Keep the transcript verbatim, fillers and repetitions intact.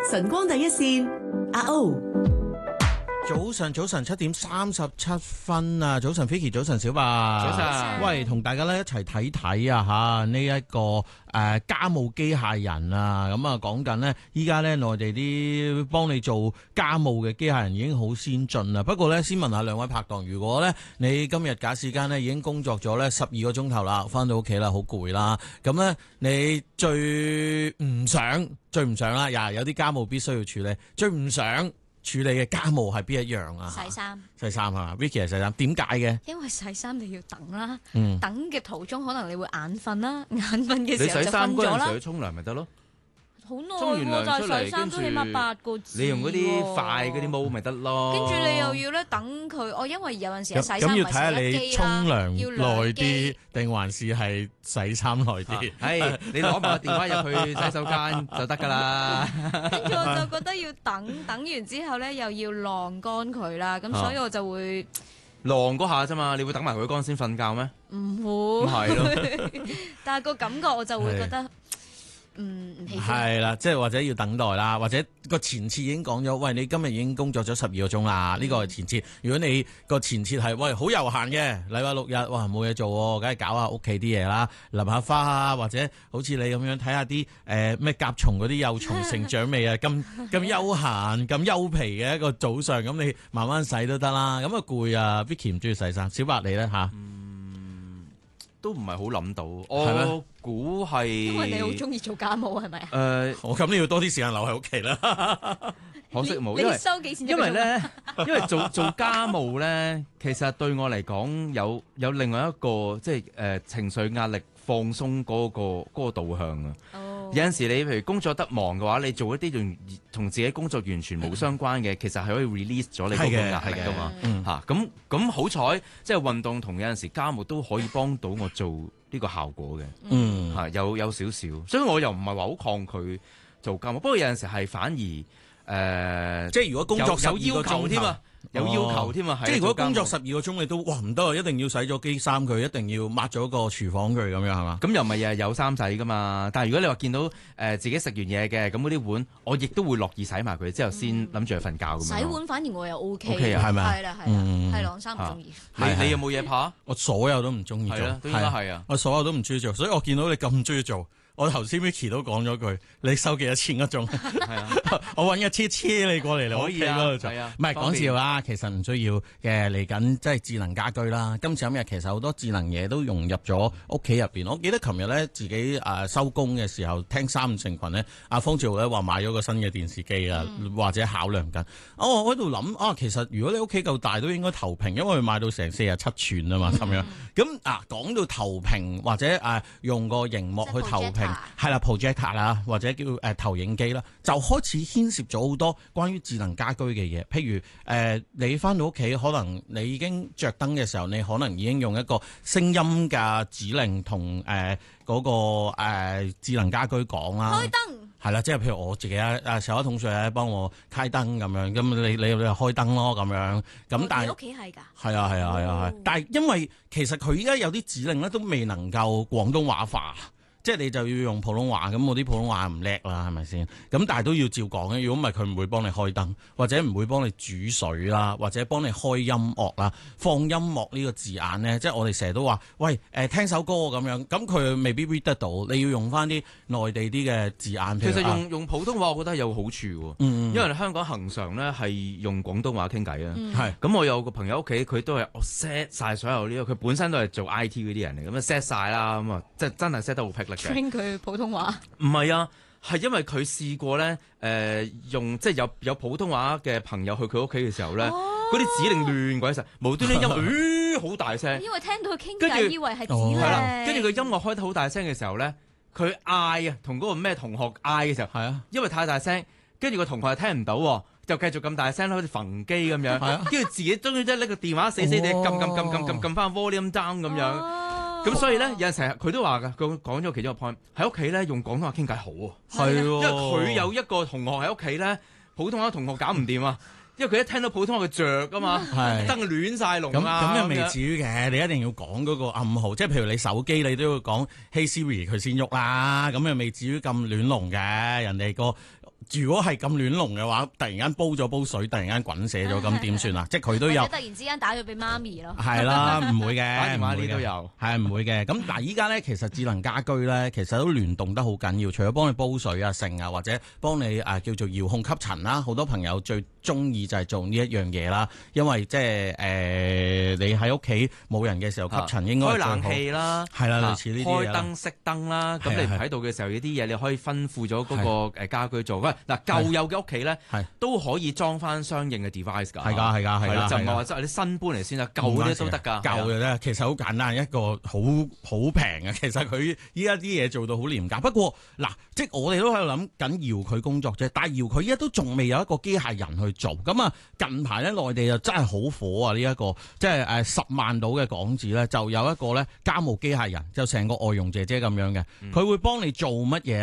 晨光第一線，阿 O。 早晨，早晨七點三十七分啊！早晨 Vicky， 早晨小白， 早晨。 喂，同大家咧一齊睇睇啊吓呢一個誒、呃、家務機械人啊，咁啊講緊呢，依家咧內地啲幫你做家務嘅機械人已經好先進啦。不過咧，先問下兩位拍檔，如果咧你今日假時間咧已經工作咗咧十二個鐘頭啦，翻到屋企啦，好攰啦，咁咧你最唔想、最唔想啦，呀有啲家務必須要處理，最唔想處理嘅家務係邊一樣啊？ 洗衫， 洗衫啊 Vicky 係洗衫，點解嘅？ 因為洗衫你要等啦， 嗯、 等嘅途中可能你會眼瞓啦，眼瞓嘅時候就你洗衫瞓咗啦。 嗰陣時去沖涼咪得咯， 好耐沖完喎， 涼出嚟就係洗衫都起碼八個字。 你用嗰啲快嗰啲毛咪得咯。 跟住你又要咧等佢，我因為有陣時洗衫咁要唔睇下你係洗一機沖啦， 涼要耐兩機啲，定還是係洗衫耐啲？ 係你攞埋個電話入去洗手間就得㗎啦。 跟住我就覺得要等，等完之後咧又要晾乾佢啦，咁所以我就會晾嗰下啫嘛，你會等埋佢乾先瞓覺咩？ 唔會。 係咯， 但係個感覺我就會覺得。嗯，唔喜歡。 係啦，即係或者要等待啦，或者個前設已經講咗，喂，你今日已經工作咗十二個鐘啦，呢個係前設。如果你個前設係喂好悠閒嘅，禮拜六日哇冇嘢做喎，梗係搞下屋企啲嘢啦，淋下花啊，或者好似你咁樣睇下啲誒咩甲蟲嗰啲幼蟲成長未啊，咁咁休閒咁休皮嘅一個早上，咁你慢慢洗都得啦。咁啊攰啊 Vicky 唔中意洗衫，小白你咧吓？ 都唔係好諗到，我估係因為你好中意做家務係咪啊？ 誒， 我咁你要多啲時間留喺屋企啦。 可惜冇，因為你收幾錢一因為個鐘咧，因為做做家務咧，其實對我嚟講有有另外一個即係誒情緒壓力放鬆嗰個嗰個導向啊。 哦有陣時你譬如工作得忙嘅話，你做一啲同同自己工作完全冇相關嘅，其實係可以 release 咗你嗰個壓力噶嘛。嚇咁咁好彩，即係運動同有陣時家務都可以幫到我做呢個效果嘅。 嗯， 嚇有有少少，所以我又唔係話好抗拒做家務。不過有陣時係反而誒，呃、 即係如果工作有有要求添啊。有要求添啊！ 即係如果工作十二個鐘，你都哇唔得啊！一定要洗咗機衫佢，一定要抹咗個廚房佢咁樣係嘛？ 咁又唔係日日有衫洗噶嘛？但係如果你話見到誒、呃、自己食完嘢嘅，咁嗰啲碗我亦都會樂意洗埋佢，之後先諗住去瞓覺咁樣。 洗碗反而我又 O K。 O K 啊， 係咪啊？ 係啦係啦，係朗生唔中意。 你你有冇嘢怕？ 我所有都唔中意做， 係都應該係啊！ 我所有都唔中意做，所以我見到你咁中意做。我頭先 Vicky 都講咗句，你收幾多錢一鐘？係啊，我揾一車車你過嚟嚟我屋企嗰度做。唔係講笑啦，其實唔需要嘅。嚟緊即係智能家居啦。今次今日其實好多智能嘢都融入咗屋企入邊。我記得琴日咧自己誒收工嘅時候聽三五成群咧，阿方志豪咧話買咗個新嘅電視機啊，嗯、或者考量緊。哦，我喺度諗啊，其實如果你屋企夠大都應該投屏，因為佢買到成四十七寸啊嘛，咁樣。咁啊講到投屏或者誒、啊、用個熒幕去投屏。係啦 projector 啦，或者叫誒、呃、投影機啦，就開始牽涉咗好多關於智能家居嘅嘢。譬如誒、呃，你翻到屋企，可能你已經着燈嘅時候，你可能已經用一個聲音嘅指令同誒嗰個誒、呃、智能家居講啦。 開燈係啦，即係譬如我自己啊啊，上一桶水咧幫我開燈咁樣，咁你你你就開燈咯咁樣。咁但係屋企係㗎。 係啊係啊係啊係，但係因為其實佢而家有啲指令咧都未能夠廣東話化。即係你就要用普通話，咁我啲普通話唔叻啦，係咪先？咁但係都要照講嘅。如果唔係，佢唔會幫你開燈，或者唔會幫你煮水啦，或者幫你開音樂啦。放音樂呢個字眼咧，即係我哋成日都話，喂，誒、呃、聽首歌咁樣，咁佢未必 read 得到。你要用翻啲內地啲嘅字眼。 其實用、啊、用普通話，我覺得有好處喎。 嗯、 因為香港恆常咧係用廣東話傾偈啊。係、嗯。咁我有個朋友屋企，佢都係我 set 晒所有呢、這個，佢本身都係做 I T 嗰啲人嚟，咁啊 set 晒啦，咁啊即係真係 set 得好霹靂。 train 佢普通話？唔係啊，係因為佢試過咧，誒、呃、用即係有有普通話嘅朋友去佢屋企嘅時候咧，嗰啲、哦、指令亂鬼晒，無端端音樂好、呃、大聲， 因為聽到佢傾偈，以為係指令。 係啦，跟住佢音樂開得好大聲嘅時候咧，佢嗌啊，同嗰個咩同學嗌嘅時候，係啊，因為太大聲，跟住個同學又聽唔到，就繼續咁大聲好似焚機咁樣，跟住、啊、自己終於即係拎個電話死死地撳撳撳撳撳撳翻 volume down 咁樣。哦咁所以咧，有陣時佢都話㗎，佢講咗其中一個 point 喺屋企咧用廣東話傾偈好啊，係，因為佢有一個同學喺屋企咧，普通話同學搞唔掂啊，因為佢一聽到普通話佢着㗎嘛，燈亂晒龍啊， 咁咁又未至於嘅，你一定要講嗰個暗號，即係譬如你手機你都要講 Hey Siri 佢先喐啦，咁又未至於咁亂龍嘅，人哋個如果係咁亂龍嘅話，突然間煲咗煲水，突然間滾瀉咗，咁點算啊？即係佢都有。 突然之間打咗俾媽咪咯。 係啦，唔會嘅， 打電話呢都有。 係唔會嘅。咁嗱，依家咧其實智能家居咧，其實都聯動得好緊要。除咗幫你煲水啊、剩啊，或者幫你誒叫做遙控吸塵啦，好多朋友最中意就係做呢一樣嘢啦。因為即係誒，你喺屋企冇人嘅時候吸塵應該開冷氣啦， 係啦，類似呢啲開燈熄燈啦。咁你唔喺度嘅時候，有啲嘢你可以吩咐咗嗰個誒家居做。喂，嗱舊有嘅屋企咧，都可以裝翻相應嘅 device 㗎。 係㗎，係㗎，係啦， 就唔係話即係你新搬嚟先啦，舊嗰啲都得㗎。 舊嘅咧，其實好簡單，一個好好平嘅。其實佢依家啲嘢做到好廉價。不過嗱，即係我哋都喺度諗緊遙距工作啫，但係遙距依家都仲未有一個機械人去做。咁啊，近排咧內地就真係好火啊！呢、這、一個即係誒十萬到嘅港紙咧，就有一個咧家務機械人，就成個外傭姐姐咁樣嘅，佢會幫你做乜嘢？